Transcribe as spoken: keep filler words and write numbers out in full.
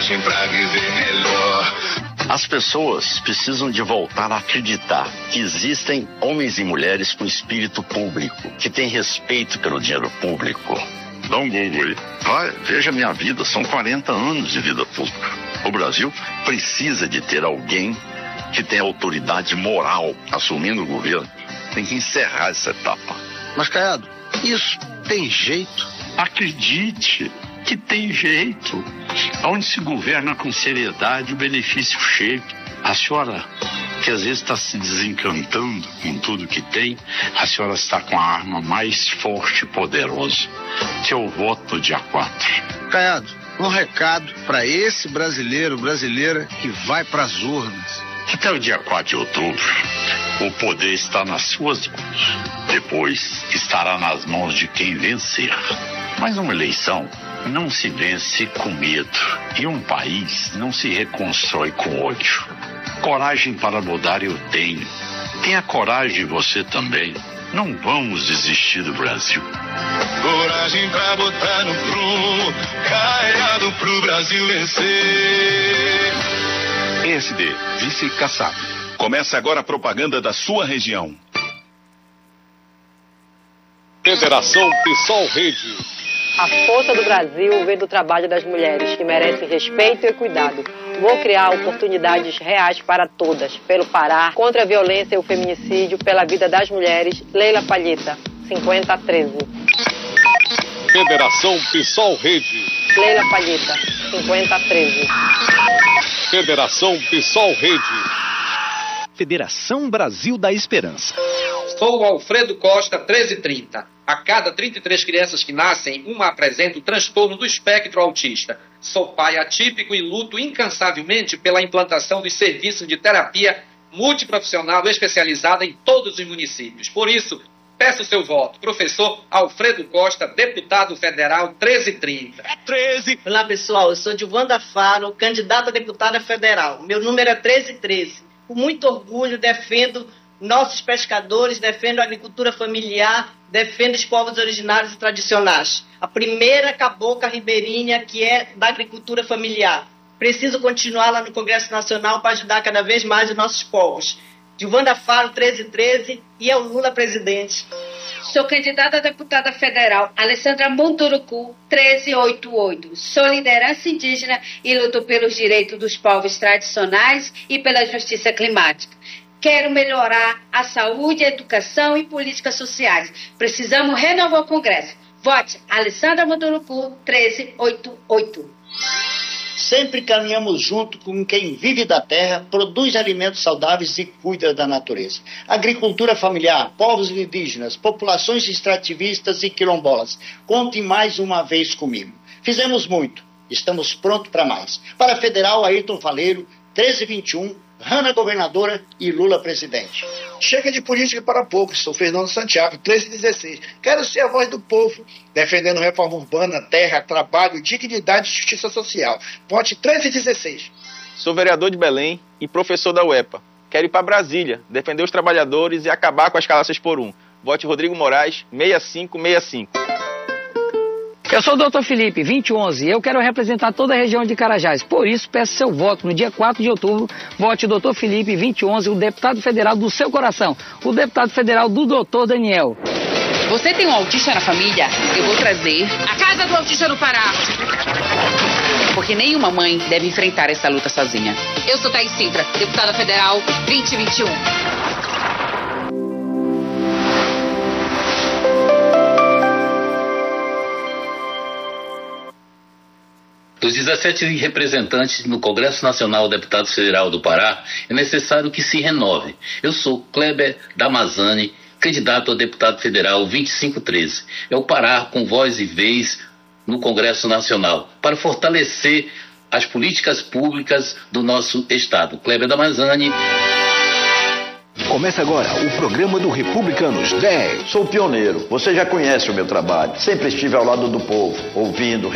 coragem pra viver melhor. As pessoas precisam de voltar a acreditar que existem homens e mulheres com espírito público, que têm respeito pelo dinheiro público. Dá um Google aí. Vai, veja a minha vida, são quarenta anos de vida pública. O Brasil precisa de ter alguém que tenha autoridade moral assumindo o governo. Tem que encerrar essa etapa. Mas, Caiado, isso tem jeito? Acredite que tem jeito. Onde se governa com seriedade, o benefício chega. A senhora, que às vezes está se desencantando com tudo que tem, a senhora está com a arma mais forte e poderosa, que é o voto do dia quatro. Caiado, um recado para esse brasileiro, brasileira que vai para as urnas. Até o dia quatro de outubro, o poder está nas suas mãos. Depois, estará nas mãos de quem vencer. Mas uma eleição não se vence com medo. E um país não se reconstrói com ódio. Coragem para mudar eu tenho. Tenha coragem você também. Não vamos desistir do Brasil. Coragem pra botar no prumo, Caiado pro Brasil vencer. P S D, vice Kassab. Começa agora a propaganda da sua região. Federação PSOL Rede. A força do Brasil vem do trabalho das mulheres, que merecem respeito e cuidado. Vou criar oportunidades reais para todas. Pelo Pará, contra a violência e o feminicídio, pela vida das mulheres. Leila Palheta, cinquenta treze. Federação PSOL Rede. Leila Palheta, cinquenta treze. Federação PSOL Rede. Federação Brasil da Esperança. Sou o Alfredo Costa, treze trinta. A cada trinta e três crianças que nascem, uma apresenta o transtorno do espectro autista. Sou pai atípico e luto incansavelmente pela implantação dos serviços de terapia multiprofissional especializada em todos os municípios. Por isso, peço seu voto. Professor Alfredo Costa, deputado federal, treze trinta. treze. Olá, pessoal. Eu sou Dilvanda Faro, candidata a deputada federal. Meu número é treze treze. Com muito orgulho, defendo nossos pescadores, defendo a agricultura familiar, defendo os povos originários e tradicionais. A primeira cabocla ribeirinha, que é da agricultura familiar. Preciso continuar lá no Congresso Nacional para ajudar cada vez mais os nossos povos. Dilvanda Faro, treze treze, e é o Lula presidente. Sou candidata a deputada federal, Alessandra Munduruku, treze oitenta e oito. Sou liderança indígena e luto pelos direitos dos povos tradicionais e pela justiça climática. Quero melhorar a saúde, a educação e políticas sociais. Precisamos renovar o Congresso. Vote Alessandra Munduruku, treze oitenta e oito. Sempre caminhamos junto com quem vive da terra, produz alimentos saudáveis e cuida da natureza. Agricultura familiar, povos indígenas, populações extrativistas e quilombolas. Contem mais uma vez comigo. Fizemos muito. Estamos prontos para mais. Para a Federal, Ayrton Faleiro, treze vinte e um, Hanna governadora e Lula presidente. Chega de política para poucos. Sou Fernando Santiago, treze dezesseis. Quero ser a voz do povo, defendendo reforma urbana, terra, trabalho, dignidade e justiça social. Vote treze dezesseis. Sou vereador de Belém e professor da U E P A. Quero ir para Brasília, defender os trabalhadores e acabar com as calaças por um. Vote Rodrigo Moraes, sessenta e cinco sessenta e cinco. Eu sou o doutor Felipe, vinte e onze, e eu quero representar toda a região de Carajás. Por isso, peço seu voto no dia quatro de outubro. Vote doutor Felipe, vinte e onze, o deputado federal do seu coração. O deputado federal do doutor Daniel. Você tem um autista na família? Eu vou trazer a Casa do Autista no Pará. Porque nenhuma mãe deve enfrentar essa luta sozinha. Eu sou Thaís Sintra, deputada federal, vinte vinte e um. Dos dezessete representantes no Congresso Nacional Deputado Federal do Pará, é necessário que se renove. Eu sou Kleber Damazani, candidato a deputado federal vinte e cinco treze. É o Pará com voz e vez no Congresso Nacional, para fortalecer as políticas públicas do nosso Estado. Kleber Damazani. Começa agora o programa do Republicanos dez. Sou pioneiro, você já conhece o meu trabalho. Sempre estive ao lado do povo, ouvindo,